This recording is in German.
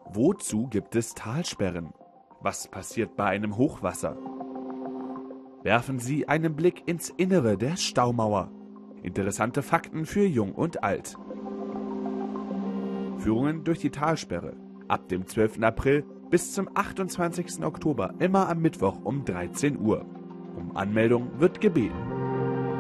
Wozu gibt es Talsperren? Was passiert bei einem Hochwasser? Werfen Sie einen Blick ins Innere der Staumauer. Interessante Fakten für Jung und Alt. Führungen durch die Talsperre. Ab dem 12. April bis zum 28. Oktober, immer am Mittwoch um 13 Uhr. Um Anmeldung wird gebeten.